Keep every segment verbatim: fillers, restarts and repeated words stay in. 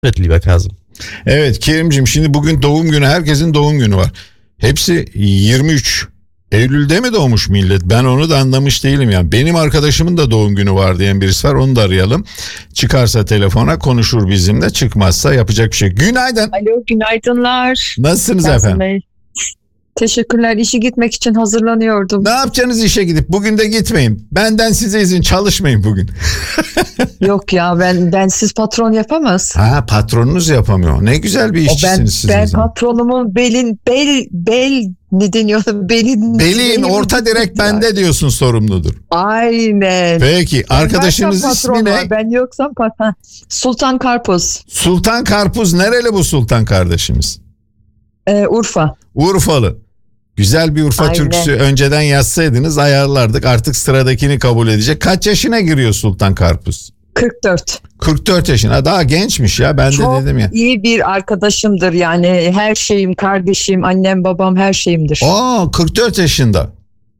Evet, lieber Kasım. Evet Kerim'cim, şimdi bugün doğum günü, herkesin doğum günü var. Hepsi yirmi üç Eylül'de mi doğmuş millet? Ben onu da anlamış değilim yani. Benim arkadaşımın da doğum günü var diyen birisi var, onu da arayalım. Çıkarsa telefona konuşur bizimle, çıkmazsa yapacak bir şey. Günaydın. Alo, günaydınlar. Nasılsınız Kasım efendim? Bey. Teşekkürler. İşe gitmek için hazırlanıyordum. Ne yapacaksınız işe gidip? Bugün de gitmeyin. Benden size izin, çalışmayın bugün. Yok ya, ben ben siz patron yapamaz. Ha, patronunuz yapamıyor. Ne güzel bir O ben işçisiniz siz. ben patronumun belin bel bel ne deniyor? Belin Beliğin orta direk bende diyorsun, sorumludur. Aynen. Peki Ben arkadaşınız varsam ismi patron ne? var, ben yoksam patron. Sultan Karpuz. Sultan Karpuz. Nereli bu Sultan kardeşimiz? Ee, Urfa. Urfalı. Güzel bir Urfa Aynen. türküsü önceden yazsaydınız ayarlardık. Artık sıradakini kabul edecek. Kaç yaşına giriyor Sultan Karpuz? kırk dört. kırk dört yaşına. Daha gençmiş ya, ben Çok de dedim ya. iyi bir arkadaşımdır yani, her şeyim, kardeşim, annem, babam, her şeyimdir. Aa, kırk dört yaşında.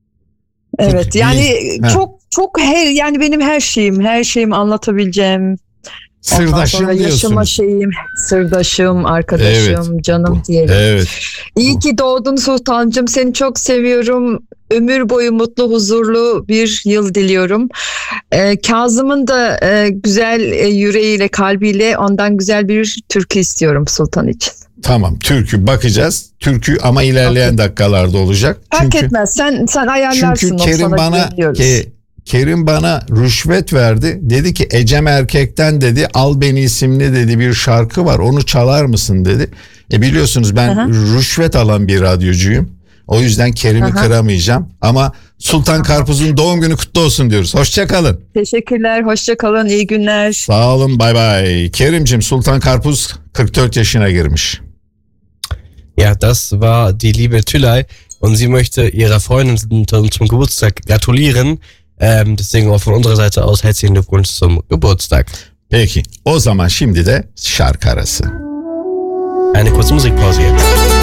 Evet yani Ha. çok çok her yani benim her şeyim, her şeyimi anlatabileceğim. Ondan Sırdaşım sonra yaşıma diyorsunuz. şeyim, sırdaşım, arkadaşım, Evet. canım diyelim. Evet. İyi ki doğdun Sultancığım, seni çok seviyorum. Ömür boyu mutlu, huzurlu bir yıl diliyorum. Ee, Kazım'ın da e, güzel e, yüreğiyle, kalbiyle ondan güzel bir türkü istiyorum Sultan için. Tamam, türkü bakacağız. Türkü ama ilerleyen dakikalarda olacak. Fark Çünkü etmez, sen sen ayarlarsın. Çünkü o Kerim sana bana güveniyoruz. ke, Kerim bana rüşvet verdi. Dedi ki Ecem Erkek'ten dedi, Al Beni isimli dedi bir şarkı var. Onu çalar mısın dedi. E biliyorsunuz ben Aha. rüşvet alan bir radyocuyum. O yüzden Kerim'i Aha. kıramayacağım. Ama Sultan Karpuz'un doğum günü kutlu olsun diyoruz. Hoşça kalın. Teşekkürler, hoşça kalın, iyi günler. Sağ olun, bay bay. Kerim'cim, Sultan Karpuz kırk dört yaşına girmiş. Ja, das war die liebe Tülay und sie möchte ihrer Freundin zum, zum Geburtstag gratulieren. Ähm, deswegen auch von unserer Seite aus herzlichen Glückwunsch zum Geburtstag. Peki, o zaman şimdi de şarkı arası. Eine kurze Musikpause jetzt.